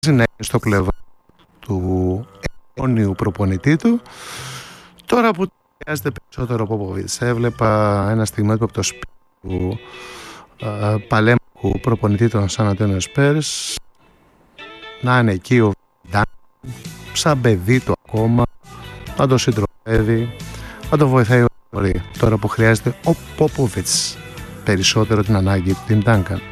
να είναι στο πλευρό του αιώνιου προπονητή του. Τώρα που χρειάζεται περισσότερο από Πόποβιτς, έβλεπα ένα στιγμιότυπο από το σπίτι του παλέμαχου προπονητή των Σαν Αντώνιο Σπέρς να είναι εκεί ο Βιντάν, σαν παιδί του ακόμα, να το συντροφεύει, να το βοηθάει. Τώρα που χρειάζεται ο Πόποβιτς περισσότερο την ανάγκη του Τιμ Ντάνκαν.